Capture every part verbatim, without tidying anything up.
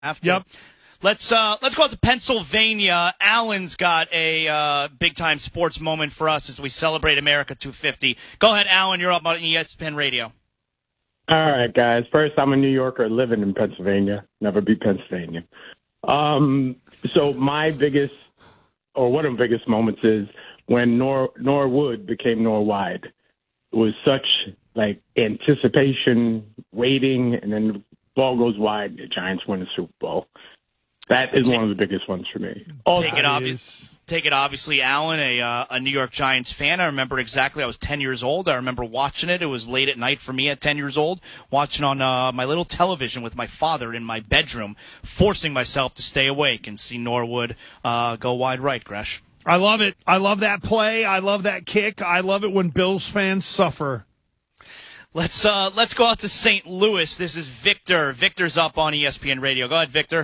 Have to. Yep. Let's uh, let's go out to Pennsylvania. Alan's got a uh, big-time sports moment for us as we celebrate America two fifty. Go ahead, Alan. You're up on E S P N Radio. All right, guys. First, I'm a New Yorker living in Pennsylvania. Never beat Pennsylvania. Um, so my biggest, or one of the biggest moments is when Nor Norwood became Norwide. It was such like anticipation, waiting, and then the ball goes wide. The Giants win the Super Bowl. That is take, one of the biggest ones for me. Also, take it obvious. Take it obviously, Alan, a uh, a New York Giants fan. I remember exactly. I was ten years old. I remember watching it. It was late at night for me at ten years old, watching on uh, my little television with my father in my bedroom, forcing myself to stay awake and see Norwood uh, go wide right. Gresh. I love it. I love that play. I love that kick. I love it when Bills fans suffer. Let's uh, let's go out to Saint Louis. This is Victor. Victor's up on E S P N Radio. Go ahead, Victor.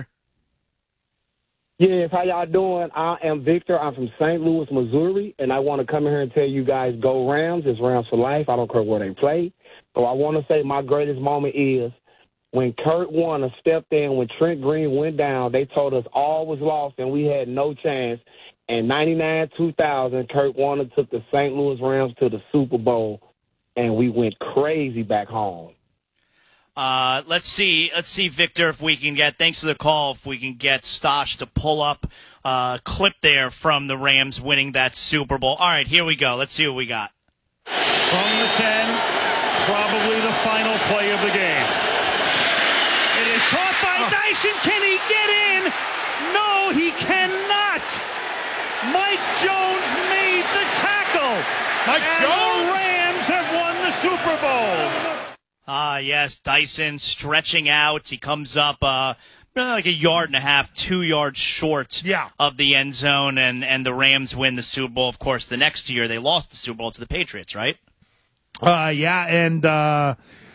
Yes, how y'all doing? I am Victor. I'm from Saint Louis, Missouri, and I want to come here and tell you guys, go Rams. It's Rams for life. I don't care where they play. So I want to say my greatest moment is when Kurt Warner stepped in, when Trent Green went down, they told us all was lost and we had no chance. And ninety-nine two thousand, Kurt Warner took the Saint Louis Rams to the Super Bowl, and we went crazy back home. Uh, let's see, let's see, Victor, if we can get, thanks for the call, if we can get Stosh to pull up a clip there from the Rams winning that Super Bowl. All right, here we go. Let's see what we got. From the ten, probably the final play of the game. It is caught by oh. Dyson. Can he get in? No, he cannot. Mike Jones made the tackle. Mike and Jones? The Rams have won the Super Bowl. Ah, yes, Dyson stretching out. He comes up uh, like a yard and a half, two yards short yeah. of the end zone, and, and the Rams win the Super Bowl. Of course, the next year they lost the Super Bowl to the Patriots, right? Uh, yeah, and uh,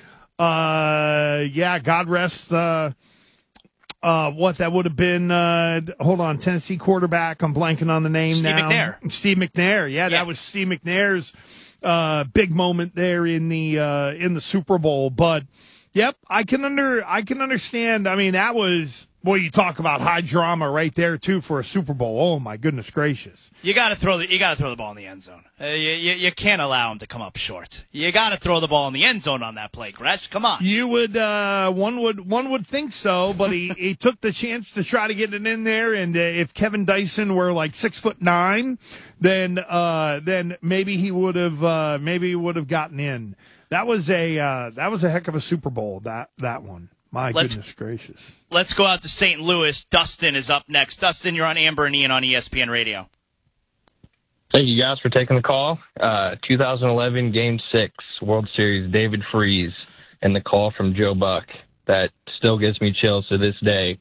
uh, yeah, God rest uh, uh, what that would have been. Uh, hold on, Tennessee quarterback. I'm blanking on the name Steve now. McNair. Steve McNair. Yeah, yeah, that was Steve McNair's Uh, big moment there in the uh, in the Super Bowl, but yep, I can under I can understand. I mean, that was boy, you talk about high drama right there too for a Super Bowl. Oh my goodness gracious! You got to throw the you got to throw the ball in the end zone. Uh, you, you you can't allow him to come up short. You got to throw the ball in the end zone on that play, Gresh. Come on. You would uh, one would one would think so, but he, he took the chance to try to get it in there. And uh, if Kevin Dyson were like six foot nine, then uh, then maybe he would have uh, maybe he would have gotten in. That was a uh, that was a heck of a Super Bowl. That that one. My let's, goodness gracious. Let's go out to Saint Louis. Dustin is up next. Dustin, you're on Amber and Ian on E S P N Radio. Thank you guys for taking the call. Uh, two thousand eleven Game six World Series, David Freese, and the call from Joe Buck. That still gives me chills to this day.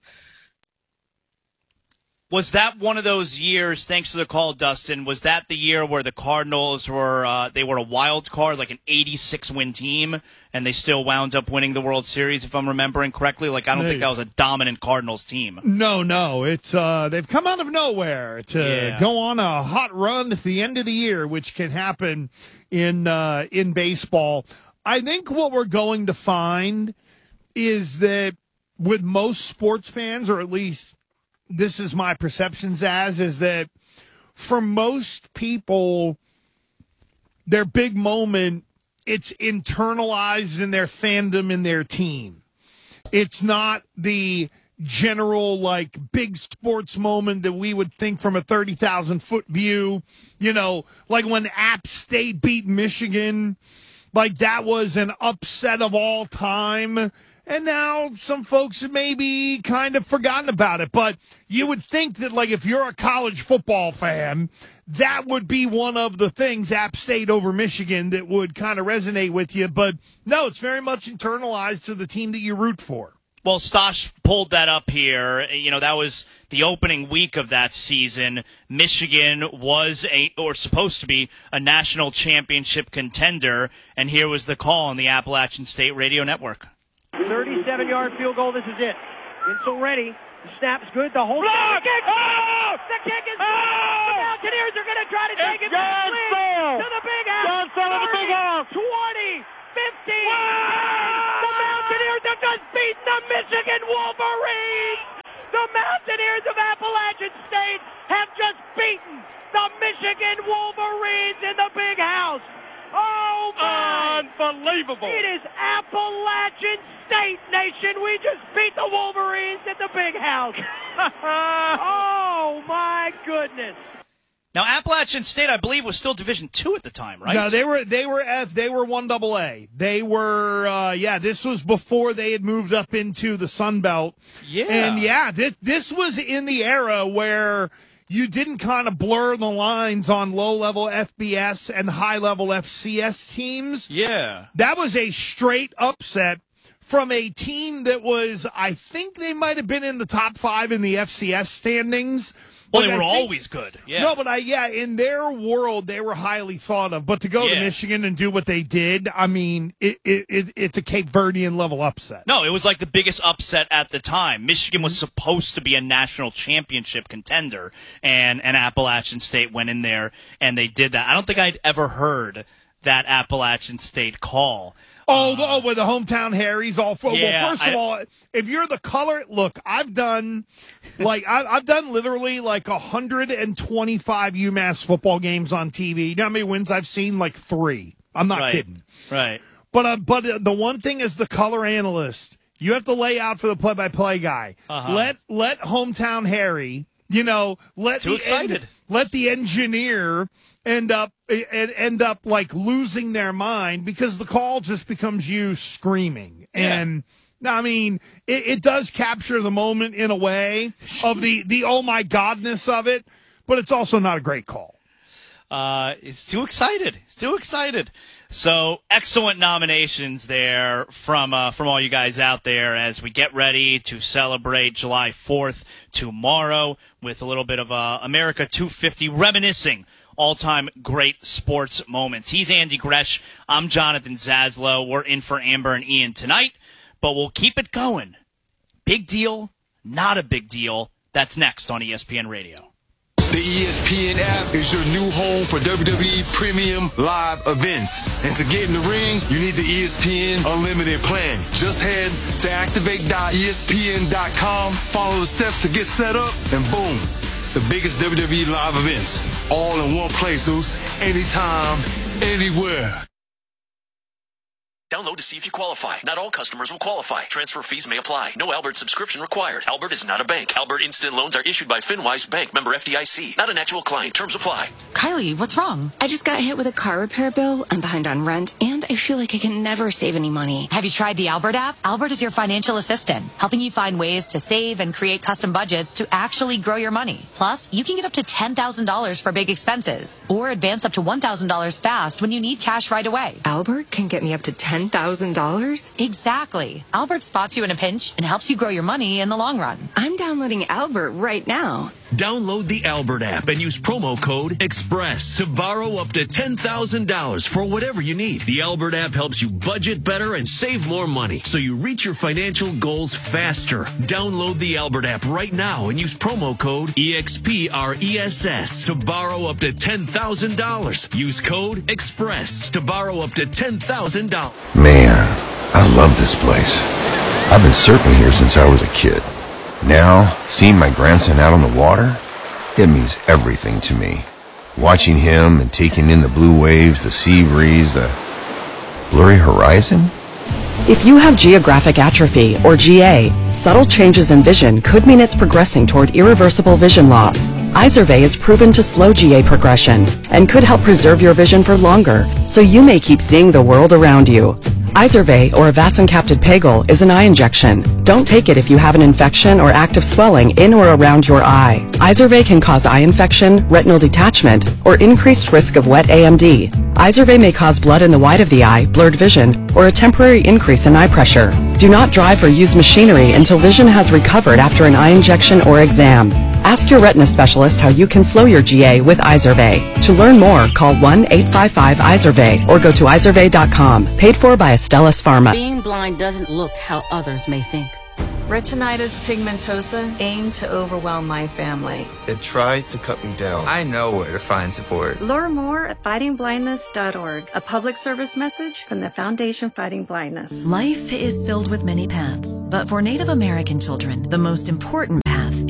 Was that one of those years, thanks to the call, Dustin, was that the year where the Cardinals were uh, they were a wild card, like an eighty-six win team, and they still wound up winning the World Series, if I'm remembering correctly? Like, I don't think that was a dominant Cardinals team. No, no. It's uh, they've come out of nowhere to yeah. go on a hot run at the end of the year, which can happen in uh, in baseball. I think what we're going to find is that with most sports fans, or at least this is my perceptions as, is that for most people, their big moment, it's internalized in their fandom in their team. It's not the general, like, big sports moment that we would think from a thirty thousand foot view. You know, like when App State beat Michigan, like that was an upset of all time. And now some folks have maybe kind of forgotten about it. But you would think that, like, if you're a college football fan, that would be one of the things, App State over Michigan, that would kind of resonate with you. But, no, it's very much internalized to the team that you root for. Well, Stosh pulled that up here. You know, that was the opening week of that season. Michigan was a, or supposed to be, a national championship contender. And here was the call on the Appalachian State Radio Network. thirty-seven yard field goal. This is it. Insel ready. The snap's good. The whole Block! kick. Oh! The kick is oh! The Mountaineers are going to try to take it's it back to the big house. John Sell to the big house. twenty, fifteen. Wow! The Mountaineers have just beaten the Michigan Wolverines. Appalachian State have just beaten the Michigan Wolverines in the Big House. Oh, my. Unbelievable. It is Appalachian State, nation. We just beat the Wolverines at the Big House. Oh, my goodness. Now, Appalachian State, I believe, was still Division Two at the time, right? No, they were they were F, they were one double A. They were uh, yeah. This was before they had moved up into the Sun Belt. Yeah, and yeah, this this was in the era where you didn't kind of blur the lines on low level F B S and high level F C S teams. Yeah, that was a straight upset from a team that was, I think they might have been in the top five in the F C S standings. Well, Like, they were I think, always good. Yeah. No, but I yeah, in their world, they were highly thought of. But to go Yeah. to Michigan and do what they did, I mean, it, it, it it's a Cape Verdean level upset. No, it was like the biggest upset at the time. Michigan was supposed to be a national championship contender, and, and Appalachian State went in there, and they did that. I don't think I'd ever heard that Appalachian State call. Oh, the, oh, with the hometown Harrys all for. Yeah, well, first of I- all, if you're the color, look, I've done like I, I've done literally like one hundred twenty-five UMass football games on T V. You know how many wins I've seen? Like three. I'm not Right. kidding. Right. But uh, but uh, the one thing as the color analyst, you have to lay out for the play-by-play guy. Uh-huh. Let let hometown Harry, you know, let Too the excited. En- let the engineer end up and end up like losing their mind because the call just becomes you screaming. Yeah. And I mean, it, it does capture the moment in a way of the the oh my godness of it, but it's also not a great call. Uh, he's too excited. He's too excited. So excellent nominations there from uh, from all you guys out there as we get ready to celebrate July fourth tomorrow with a little bit of uh, America two fifty reminiscing all-time great sports moments. He's Andy Gresh. I'm Jonathan Zaslow. We're in for Amber and Ian tonight, but we'll keep it going. Big deal, not a big deal. That's next on E S P N Radio. The E S P N app is your new home for W W E Premium Live events. And to get in the ring, you need the E S P N Unlimited plan. Just head to activate dot E S P N dot com, follow the steps to get set up, and boom, the biggest W W E live events, all in one place, Zeus, anytime, anywhere. Download to see if you qualify. Not all customers will qualify. Transfer fees may apply. No Albert subscription required. Albert is not a bank. Albert Instant Loans are issued by FinWise Bank, member F D I C. Not an actual client. Terms apply. Kylie, what's wrong? I just got hit with a car repair bill. I'm behind on rent, and I feel like I can never save any money. Have you tried the Albert app? Albert is your financial assistant, helping you find ways to save and create custom budgets to actually grow your money. Plus, you can get up to ten thousand dollars for big expenses, or advance up to one thousand dollars fast when you need cash right away. Albert can get me up to ten thousand dollars? Exactly. Albert spots you in a pinch and helps you grow your money in the long run. I'm downloading Albert right now. Download the Albert app and use promo code EXPRESS to borrow up to ten thousand dollars for whatever you need. The Albert app helps you budget better and save more money so you reach your financial goals faster. Download the Albert app right now and use promo code EXPRESS to borrow up to ten thousand dollars. Use code EXPRESS to borrow up to ten thousand dollars. Man, I love this place. I've been surfing here since I was a kid. Now, seeing my grandson out on the water, it means everything to me. Watching him and taking in the blue waves, the sea breeze, the blurry horizon. If you have geographic atrophy, or G A, subtle changes in vision could mean it's progressing toward irreversible vision loss. Izervay is proven to slow G A progression and could help preserve your vision for longer, so you may keep seeing the world around you. Izervay, or avacincaptad pegol, is an eye injection. Don't take it if you have an infection or active swelling in or around your eye. Izervay can cause eye infection, retinal detachment, or increased risk of wet A M D. Izervay may cause blood in the white of the eye, blurred vision, or a temporary increase in eye pressure. Do not drive or use machinery until vision has recovered after an eye injection or exam. Ask your retina specialist how you can slow your G A with Izervay. To learn more, call one eight five five Izervay or go to izervay dot com. Paid for by Astellas Pharma. Being blind doesn't look how others may think. Retinitis pigmentosa aimed to overwhelm my family. It tried to cut me down. I know where to find support. Learn more at fighting blindness dot org, a public service message from the Foundation Fighting Blindness. Life is filled with many paths, but for Native American children, the most important path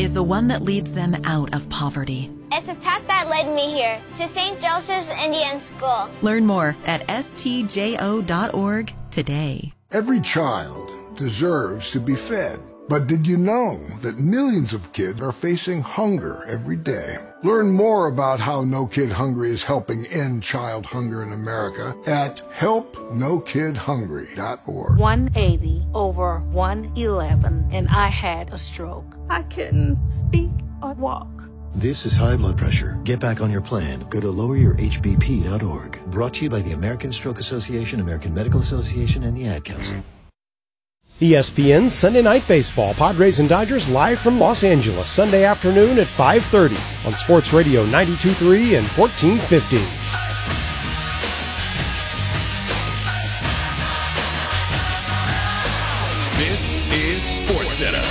is the one that leads them out of poverty. It's a path that led me here to Saint Joseph's Indian School. Learn more at S T J O dot org today. Every child deserves to be fed. But did you know that millions of kids are facing hunger every day? Learn more about how No Kid Hungry is helping end child hunger in America at help no kid hungry dot org. one eighty over one eleven, and I had a stroke. I couldn't speak or walk. This is high blood pressure. Get back on your plan. Go to lower your H B P dot org. Brought to you by the American Stroke Association, American Medical Association, and the Ad Council. E S P N Sunday Night Baseball. Padres and Dodgers live from Los Angeles, Sunday afternoon at five thirty on Sports Radio ninety-two point three and fourteen fifty. This is SportsCenter.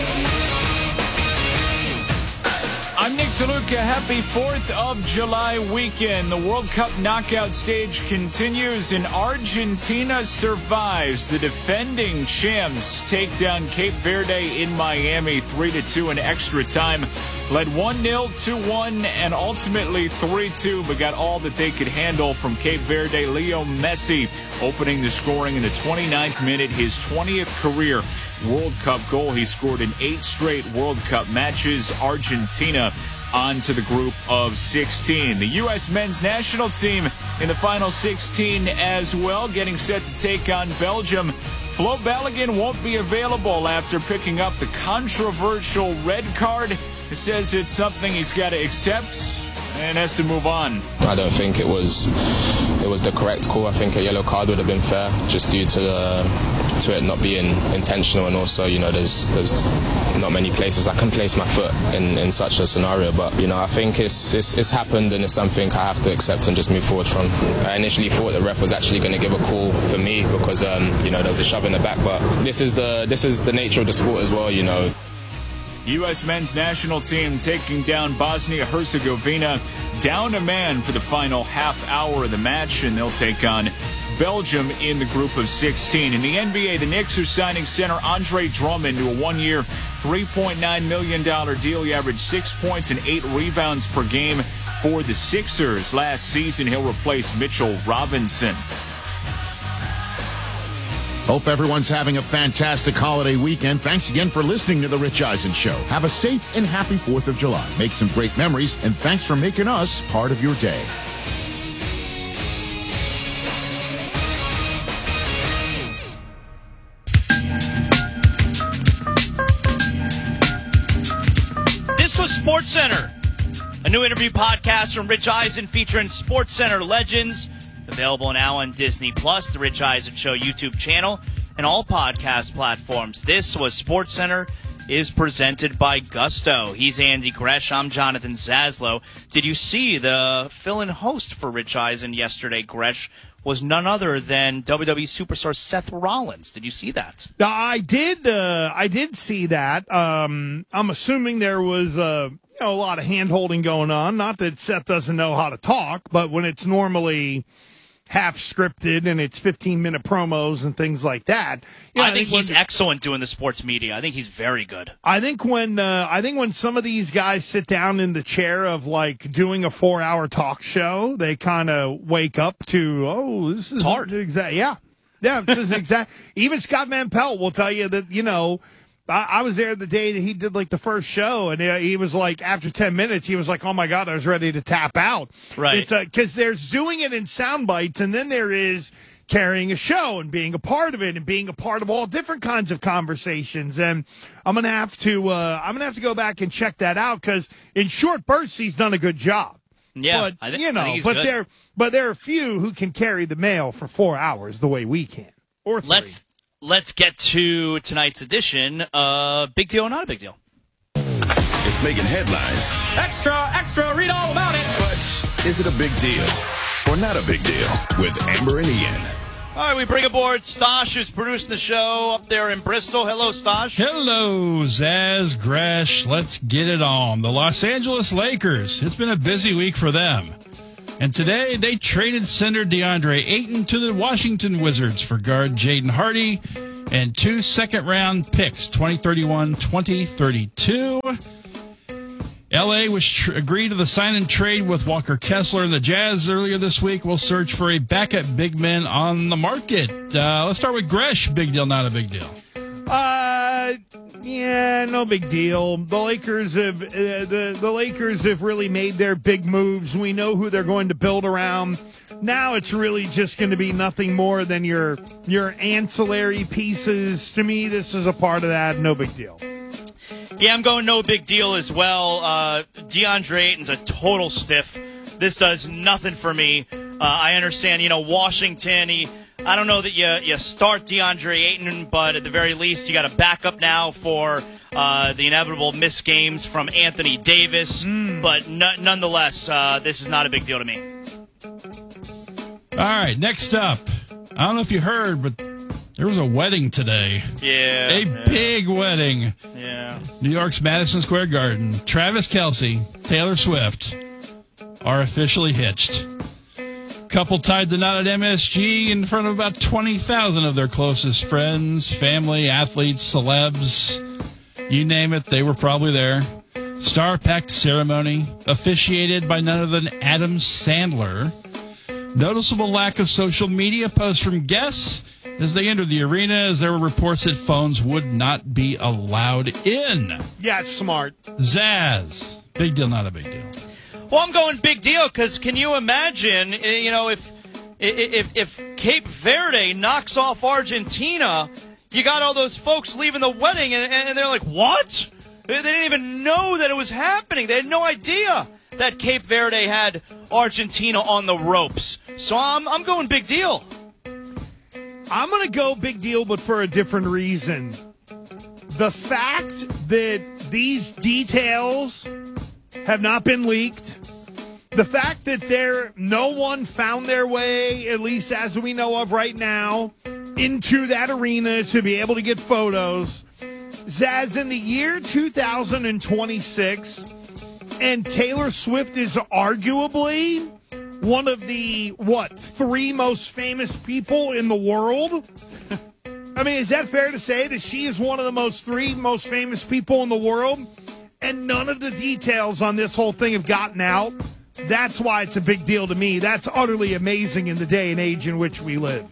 I'm Nick DeLuca. Happy fourth of July weekend. The World Cup knockout stage continues and Argentina survives. The defending champs take down Cape Verde in Miami three to two in extra time. Led one nil, two one, and ultimately three two, but got all that they could handle from Cape Verde. Leo Messi opening the scoring in the twenty-ninth minute, his twentieth career World Cup goal. He scored in eight straight World Cup matches. Argentina on to the group of sixteen. The U S men's national team in the final sixteen as well, getting set to take on Belgium. Flo Balogun won't be available after picking up the controversial red card. It says it's something he's got to accept and has to move on. I don't think it was it was the correct call. I think a yellow card would have been fair, just due to the, to it not being intentional, and also, you know, there's there's not many places I can place my foot in, in such a scenario. But you know, I think it's, it's it's happened, and it's something I have to accept and just move forward from. I initially thought the ref was actually going to give a call for me because um, you know, there's a shove in the back, but this is the this is the nature of the sport as well, you know. U S men's national team taking down Bosnia-Herzegovina, down a man for the final half hour of the match, and they'll take on Belgium in the group of sixteen. In the N B A, the Knicks are signing center Andre Drummond to a one-year, three point nine million dollars deal. He averaged six points and eight rebounds per game for the Sixers last season. He'll replace Mitchell Robinson. Hope everyone's having a fantastic holiday weekend. Thanks again for listening to The Rich Eisen Show. Have a safe and happy fourth of July. Make some great memories, and thanks for making us part of your day. This was SportsCenter, a new interview podcast from Rich Eisen featuring SportsCenter legends. Available now on Disney Plus, the Rich Eisen Show YouTube channel, and all podcast platforms. This was SportsCenter is presented by Gusto. He's Andy Gresh. I'm Jonathan Zaslow. Did you see the fill-in host for Rich Eisen yesterday, Gresh, was none other than W W E superstar Seth Rollins. Did you see that? I did. Uh, I did see that. Um, I'm assuming there was uh, you know, a lot of hand-holding going on. Not that Seth doesn't know how to talk, but when it's normally half scripted and it's fifteen minute promos and things like that. You know, I, I think, think he's when, excellent doing the sports media. I think he's very good. I think when uh, I think when some of these guys sit down in the chair of like doing a four hour talk show, they kind of wake up to, oh, this is it's hard. Exact, yeah, yeah. This is exact. Even Scott Van Pelt will tell you that, you know. I was there the day that he did like the first show, and he was like, after ten minutes, he was like, "Oh my God, I was ready to tap out." Right? It's because there's doing it in sound bites, and then there is carrying a show and being a part of it and being a part of all different kinds of conversations. And I'm gonna have to, uh, I'm gonna have to go back and check that out because in short bursts, he's done a good job. Yeah, but I think, you know, I think he's but good. there, but there are few who can carry the mail for four hours the way we can. Or three. Let's. Let's get to tonight's edition. Uh, big deal or not a big deal? It's making headlines. Extra, extra, read all about it. But is it a big deal or not a big deal with Amber and Ian? All right, we bring aboard Stosh, who's producing the show up there in Bristol. Hello, Stosh. Hello, Zaz, Gresh. Let's get it on. The Los Angeles Lakers. It's been a busy week for them. And today, they traded center DeAndre Ayton to the Washington Wizards for guard Jaden Hardy and two second-round picks, twenty thirty-one, twenty thirty-two. L A was tr- agreed to the sign and trade with Walker Kessler, and the Jazz earlier this week will search for a backup big man on the market. Uh, let's start with Gresh. Big deal, not a big deal. Uh, yeah, no big deal. The Lakers have uh, the the Lakers have really made their big moves. We know who they're going to build around. Now it's really just going to be nothing more than your your ancillary pieces. To me, this is a part of that. No big deal. Yeah, I'm going no big deal as well. Uh, DeAndre Ayton's a total stiff. This does nothing for me. Uh, I understand, you know, Washington, he, I don't know that you, you start DeAndre Ayton, but at the very least, you got a backup now for uh, the inevitable missed games from Anthony Davis. Mm. But n- nonetheless, uh, this is not a big deal to me. All right, next up. I don't know if you heard, but there was a wedding today. Yeah. A yeah. big wedding. Yeah. New York's Madison Square Garden. Travis Kelce, Taylor Swift are officially hitched. Couple tied the knot at M S G in front of about twenty thousand of their closest friends, family, athletes, celebs. You name it, they were probably there. Star-packed ceremony, officiated by none other than Adam Sandler. Noticeable lack of social media posts from guests as they entered the arena, as there were reports that phones would not be allowed in. Yeah, it's smart. Zaz. Big deal, not a big deal. Well, I'm going big deal because can you imagine, you know, if if if Cape Verde knocks off Argentina, you got all those folks leaving the wedding and, and they're like, what? They didn't even know that it was happening. They had no idea that Cape Verde had Argentina on the ropes. So I'm I'm going big deal. I'm going to go big deal, but for a different reason. The fact that these details have not been leaked, the fact that there no one found their way, at least as we know of right now, into that arena to be able to get photos. Zaz, in the year two thousand twenty-six, and Taylor Swift is arguably one of the, what, three most famous people in the world? I mean, is that fair to say that she is one of the most three most famous people in the world? And none of the details on this whole thing have gotten out? That's why it's a big deal to me. That's utterly amazing in the day and age in which we live.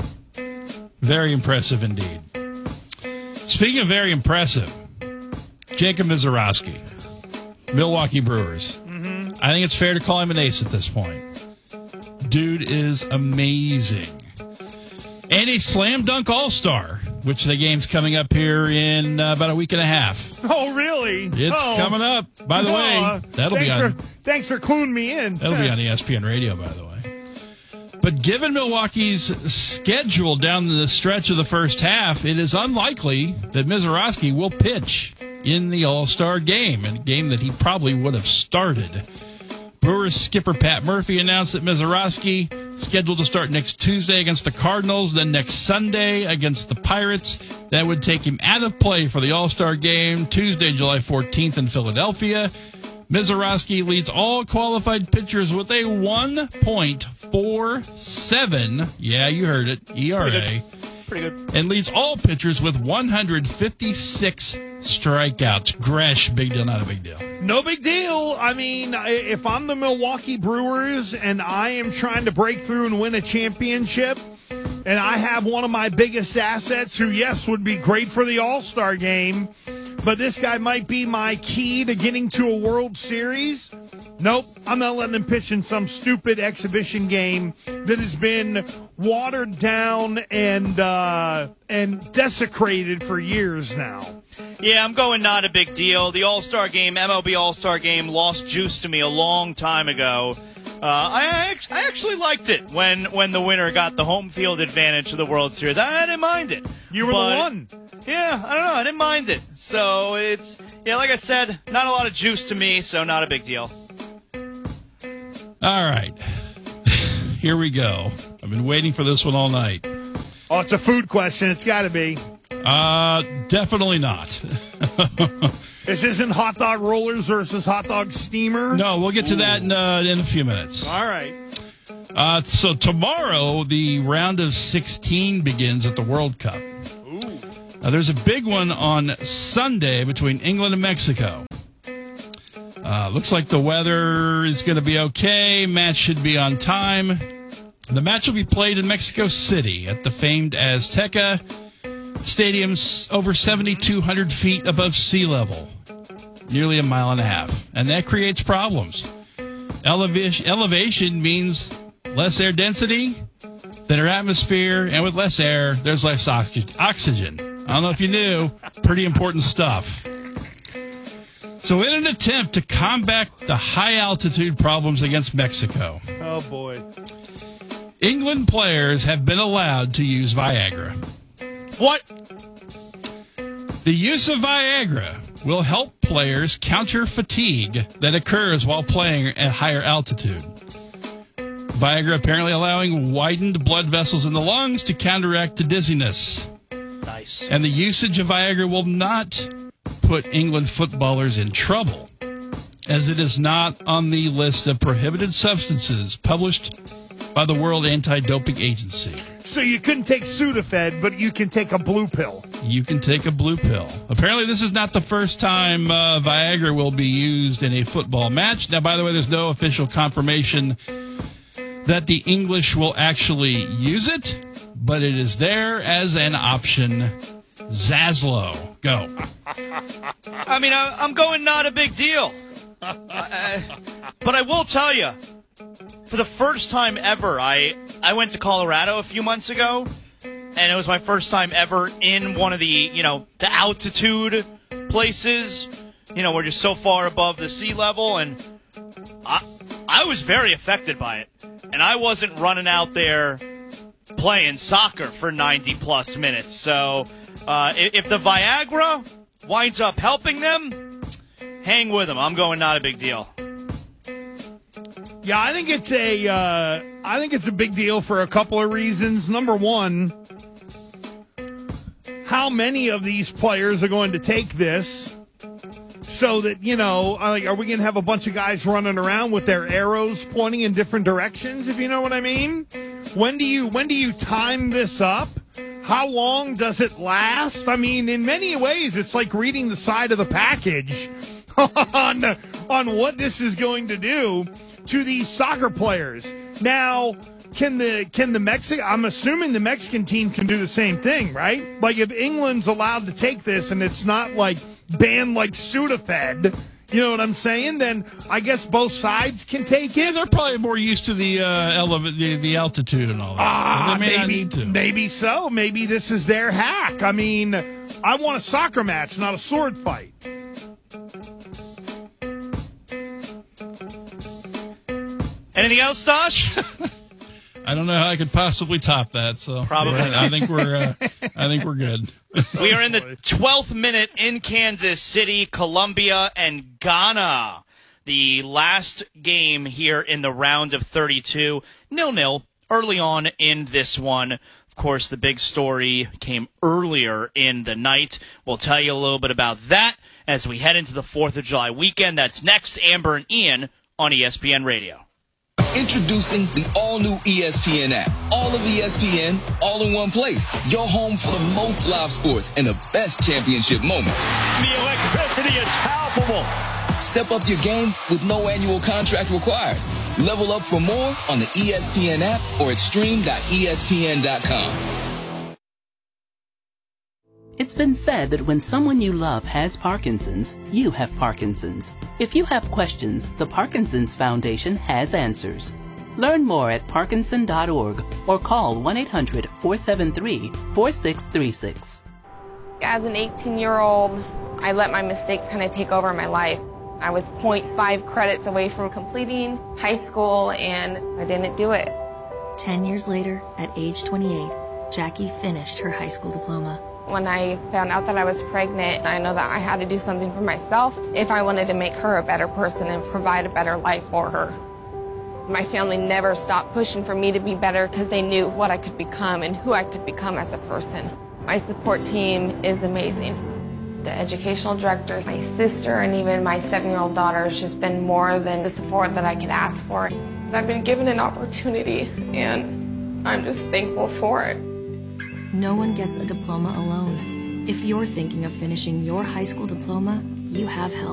Very impressive indeed. Speaking of very impressive, Jacob Misiorowski, Milwaukee Brewers. Mm-hmm. I think it's fair to call him an ace at this point. Dude is amazing. And a slam dunk all-star, which the game's coming up here in uh, about a week and a half. Oh, really? It's oh. coming up. By the oh, way, uh, that'll be on. For, thanks for cluing me in. That'll be on E S P N Radio, by the way. But given Milwaukee's schedule down the stretch of the first half, it is unlikely that Misiorowski will pitch in the All-Star game, a game that he probably would have started. Brewers skipper Pat Murphy announced that Misiorowski scheduled to start next Tuesday against the Cardinals, then next Sunday against the Pirates. That would take him out of play for the All-Star game Tuesday, July fourteenth in Philadelphia. Misiorowski leads all qualified pitchers with a one point four seven, yeah, you heard it, E R A. Pretty good. Pretty good. And leads all pitchers with one hundred fifty-six strikeouts. Gresh, big deal, not a big deal. No big deal. I mean, if I'm the Milwaukee Brewers and I am trying to break through and win a championship, and I have one of my biggest assets who, yes, would be great for the All-Star game, but this guy might be my key to getting to a World Series, nope, I'm not letting him pitch in some stupid exhibition game that has been watered down and uh, and desecrated for years now. Yeah, I'm going not a big deal. The All-Star game, M L B All-Star game, lost juice to me a long time ago. Uh, I, I actually liked it when, when the winner got the home field advantage of the World Series. I, I didn't mind it. You were but, the one. Yeah, I don't know. I didn't mind it. So it's, yeah, like I said, not a lot of juice to me, so not a big deal. All right. Here we go. I've been waiting for this one all night. Oh, it's a food question. It's got to be. Uh, definitely not. This isn't hot dog rollers versus hot dog steamer? No, we'll get to that in, uh, in a few minutes. All right. Uh, so tomorrow, the round of sixteen begins at the World Cup. Ooh. Uh, there's a big one on Sunday between England and Mexico. Uh, looks like the weather is going to be okay. Match should be on time. The match will be played in Mexico City at the famed Azteca Stadium's over seventy-two hundred feet above sea level, nearly a mile and a half. And that creates problems. Elevation, elevation means less air density, thinner atmosphere, and with less air, there's less oxygen. I don't know if you knew, pretty important stuff. So in an attempt to combat the high-altitude problems against Mexico, oh boy, England players have been allowed to use Viagra. What? The use of Viagra will help players counter fatigue that occurs while playing at higher altitude. Viagra apparently allowing widened blood vessels in the lungs to counteract the dizziness. Nice. And the usage of Viagra will not put England footballers in trouble, as it is not on the list of prohibited substances published by the World Anti-Doping Agency. So you couldn't take Sudafed, but you can take a blue pill. You can take a blue pill. Apparently, this is not the first time uh, Viagra will be used in a football match. Now, by the way, there's no official confirmation that the English will actually use it, but it is there as an option. Zaslow, go. I mean, I, I'm going not a big deal. uh, but I will tell you, for the first time ever, I, I went to Colorado a few months ago, and it was my first time ever in one of the, you know, the altitude places. You know, we're just so far above the sea level, and I, I was very affected by it. And I wasn't running out there playing soccer for ninety plus minutes. So uh, if, if the Viagra winds up helping them, hang with them. I'm going not a big deal. Yeah, I think it's a uh, I think it's a big deal for a couple of reasons. Number one, how many of these players are going to take this so that, you know, like, are we going to have a bunch of guys running around with their arrows pointing in different directions, if you know what I mean? When do you when do you time this up? How long does it last? I mean, in many ways, it's like reading the side of the package on, on what this is going to do to these soccer players. Now, can the can the Mexican, I'm assuming the Mexican team can do the same thing, right? Like, if England's allowed to take this and it's not like banned like Sudafed, you know what I'm saying? Then I guess both sides can take it. They're probably more used to the uh, eleva- the, the altitude and all that. Ah, so they may maybe, not need to. Maybe so. Maybe this is their hack. I mean, I want a soccer match, not a sword fight. Anything else, Dosh? I don't know how I could possibly top that. So probably. I think we're. Uh, I think we're good. We are in the twelfth minute in Kansas City, Colombia, and Ghana. The last game here in the round of thirty-two, nil-nil early on in this one. Of course, the big story came earlier in the night. We'll tell you a little bit about that as we head into the fourth of July weekend. That's next. Amber and Ian on E S P N Radio. Introducing the all-new E S P N app. All of E S P N, all in one place. Your home for the most live sports and the best championship moments. The electricity is palpable. Step up your game with no annual contract required. Level up for more on the E S P N app or at stream dot E S P N dot com. It's been said that when someone you love has Parkinson's, you have Parkinson's. If you have questions, the Parkinson's Foundation has answers. Learn more at parkinson dot org or call one eight hundred, four seven three, four six three six. As an eighteen-year-old, I let my mistakes kind of take over my life. I was zero point five credits away from completing high school, and I didn't do it. Ten years later, at age twenty-eight, Jackie finished her high school diploma. When I found out that I was pregnant, I know that I had to do something for myself if I wanted to make her a better person and provide a better life for her. My family never stopped pushing for me to be better because they knew what I could become and who I could become as a person. My support team is amazing. The educational director, my sister, and even my seven-year-old daughter has just been more than the support that I could ask for. I've been given an opportunity, and I'm just thankful for it. No one gets a diploma alone. If you're thinking of finishing your high school diploma, you have help.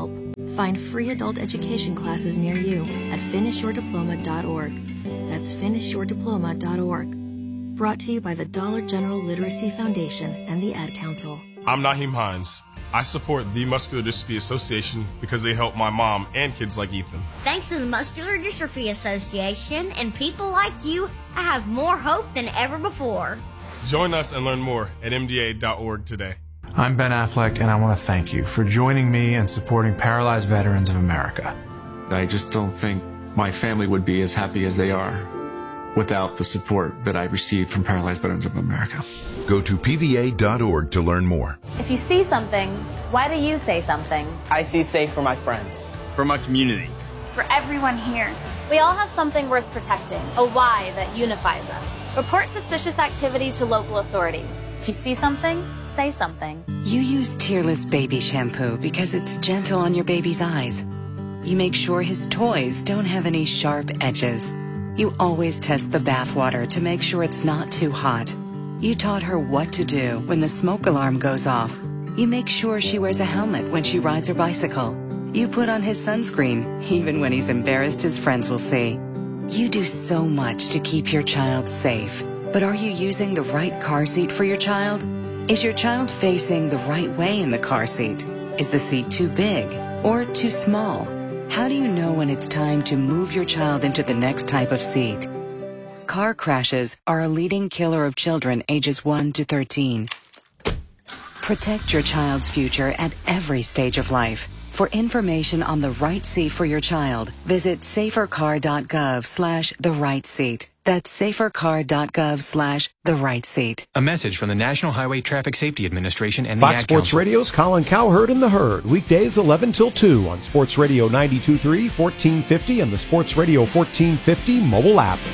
Find free adult education classes near you at finish your diploma dot org. That's finish your diploma dot org. Brought to you by the Dollar General Literacy Foundation and the Ad Council. I'm Naheem Hines. I support the Muscular Dystrophy Association because they help my mom and kids like Ethan. Thanks to the Muscular Dystrophy Association and people like you, I have more hope than ever before. Join us and learn more at M D A dot org today. I'm Ben Affleck, and I want to thank you for joining me and supporting Paralyzed Veterans of America. I just don't think my family would be as happy as they are without the support that I received from Paralyzed Veterans of America. Go to P V A dot org to learn more. If you see something, why do you say something? I see safe for my friends. For my community. For everyone here. We all have something worth protecting, a why that unifies us. Report suspicious activity to local authorities. If you see something, say something. You use Tearless baby shampoo because it's gentle on your baby's eyes. You make sure his toys don't have any sharp edges. You always test the bathwater to make sure it's not too hot. You taught her what to do when the smoke alarm goes off. You make sure she wears a helmet when she rides her bicycle. You put on his sunscreen, even when he's embarrassed his friends will see. You do so much to keep your child safe. But are you using the right car seat for your child? Is your child facing the right way in the car seat? Is the seat too big or too small? How do you know when it's time to move your child into the next type of seat? Car crashes are a leading killer of children ages one to thirteen. Protect your child's future at every stage of life. For information on the right seat for your child, visit safercar.gov slash the right seat. That's safercar.gov slash the right seat. A message from the National Highway Traffic Safety Administration and the Fox Ad Sports Council. Radio's Colin Cowherd and the Herd. Weekdays eleven till two on Sports Radio ninety-two point three, fourteen fifty, and the Sports Radio fourteen fifty mobile app.